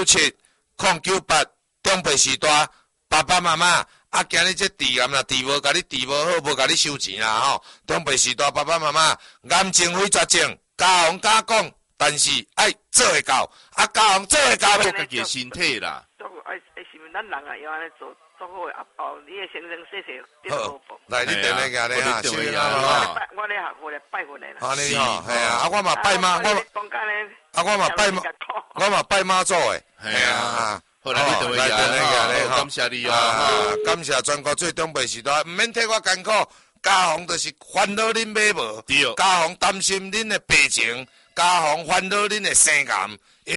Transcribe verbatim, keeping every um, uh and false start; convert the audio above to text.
九七零九八，长辈时代，爸爸妈妈。啊，今日这治癌啦，治无甲你治无好，无甲你收钱啦吼。长辈时代，爸爸妈妈，癌症非绝症，家红假讲，但是爱做会到，啊，家红做会到， 做家己的身体啦。 做爱爱是咱人啊，要安尼做做好啊，后你的先生细细好，来你电话下咧哈，谢谢啊。我咧学我咧拜佛咧啦。 啊，你吼，系啊，啊，我嘛拜妈，我啊，我嘛拜妈，我嘛拜妈祖诶，系啊。 好，来你电话下咧，感谢你啊！ 感谢全国最长辈时代，唔免替我艰苦。家红就是烦恼恁买无，家红担心恁的病情，家红烦恼恁的生癌。